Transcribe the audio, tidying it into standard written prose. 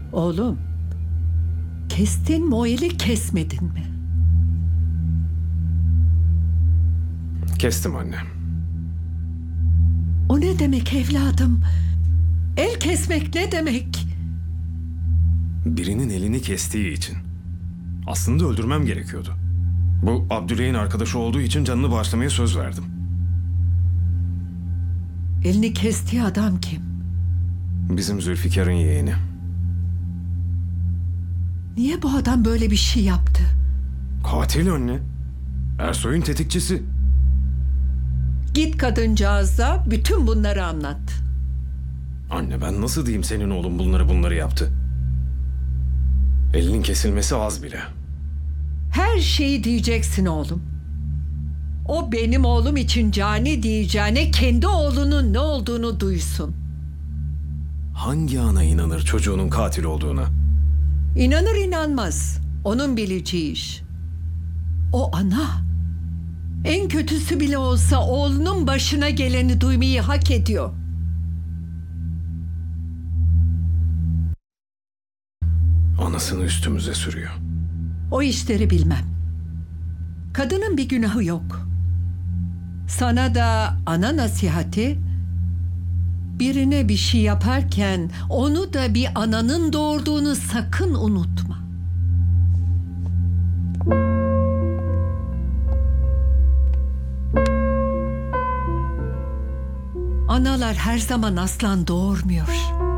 Oğlum, kestin mi o eli, kesmedin mi? Kestim anne. O ne demek evladım? El kesmek ne demek? Birinin elini kestiği için. Aslında öldürmem gerekiyordu. Bu Abdüley'in arkadaşı olduğu için canını bağışlamaya söz verdim. Elini kestiği adam kim? Bizim Zülfikar'ın yeğeni. Niye bu adam böyle bir şey yaptı? Katil anne. Ersoy'un tetikçisi. Git kadıncağıza bütün bunları anlat. Anne ben nasıl diyeyim senin oğlun bunları yaptı? Elinin kesilmesi az bile. Her şeyi diyeceksin oğlum. O benim oğlum için cani diyeceğine kendi oğlunun ne olduğunu duysun. Hangi ana inanır çocuğunun katil olduğuna? İnanır inanmaz. Onun bileceği iş. O ana en kötüsü bile olsa oğlunun başına geleni duymayı hak ediyor. Anasını üstümüze sürüyor. O işleri bilmem. Kadının bir günahı yok. Sana da ana nasihati, birine bir şey yaparken onu da bir ananın doğurduğunu sakın unutma. Analar her zaman aslan doğurmuyor.